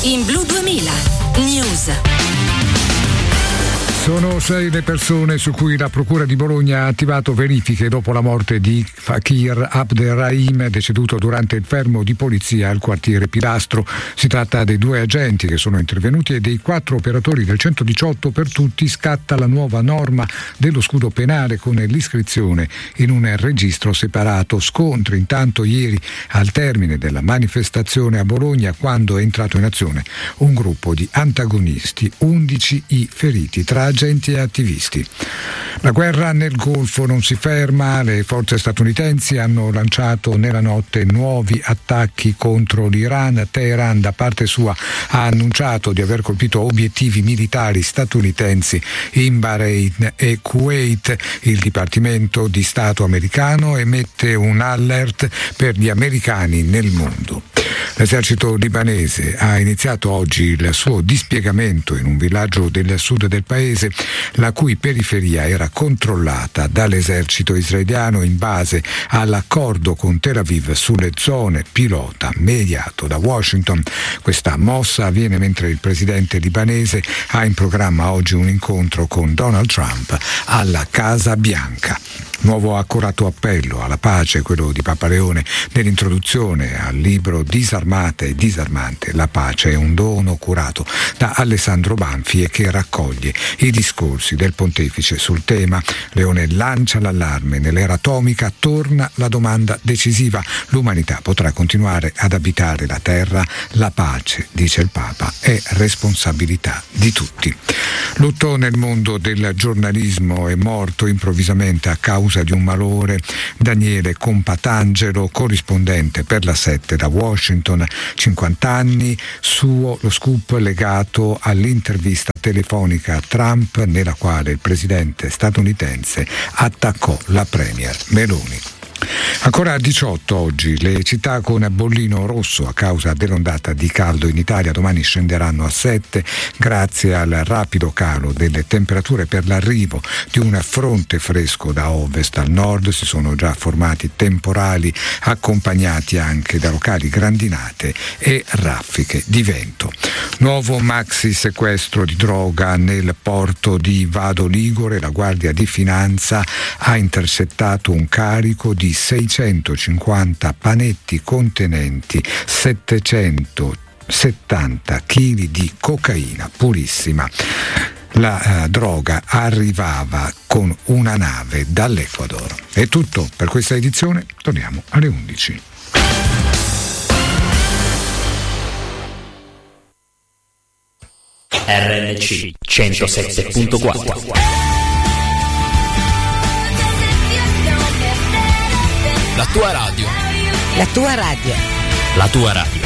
in Blu 2000 News. Sono 6 le persone su cui la Procura di Bologna ha attivato verifiche dopo la morte di Fakir Abderrahim, deceduto durante il fermo di polizia al quartiere Pilastro. Si tratta dei 2 agenti che sono intervenuti e dei 4 operatori del 118. Per tutti scatta la nuova norma dello scudo penale con l'iscrizione in un registro separato. Scontri intanto ieri al termine della manifestazione a Bologna, quando è entrato in azione un gruppo di antagonisti, 11 i feriti tra agenti e attivisti. La guerra nel Golfo non si ferma, le forze statunitensi hanno lanciato nella notte nuovi attacchi contro l'Iran. Teheran da parte sua ha annunciato di aver colpito obiettivi militari statunitensi in Bahrain e Kuwait. Il Dipartimento di Stato americano emette un alert per gli americani nel mondo. L'esercito libanese ha iniziato oggi il suo dispiegamento in un villaggio del sud del paese, la cui periferia era controllata dall'esercito israeliano in base all'accordo con Tel Aviv sulle zone pilota mediato da Washington. Questa mossa avviene mentre il presidente libanese ha in programma oggi un incontro con Donald Trump alla Casa Bianca. Nuovo accorato appello alla pace, quello di Papa Leone, nell'introduzione al libro Disarmata e disarmante. La pace è un dono curato da Alessandro Banfi e che raccoglie i discorsi del pontefice sul tema. Leone lancia l'allarme: nell'era atomica torna la domanda decisiva. L'umanità potrà continuare ad abitare la terra. La pace, dice il Papa, è responsabilità di tutti. Lutto nel mondo del giornalismo. È morto improvvisamente a causa di un malore Daniele Compatangelo, corrispondente per la 7 da Washington, 50 anni, suo lo scoop legato all'intervista telefonica a Trump nella quale il presidente statunitense attaccò la premier Meloni. Ancora a 18 oggi le città con bollino rosso a causa dell'ondata di caldo in Italia. Domani scenderanno a 7 grazie al rapido calo delle temperature per l'arrivo di un fronte fresco da ovest al nord. Si sono già formati temporali accompagnati anche da locali grandinate e raffiche di vento. Nuovo maxi sequestro di droga nel porto di Vado Ligure. La Guardia di Finanza ha intercettato un carico di 650 panetti contenenti 770 kg di cocaina purissima. La droga arrivava con una nave dall'Ecuador. È tutto per questa edizione, torniamo alle 11. RNC 107.4. La tua radio. La tua radio. La tua radio.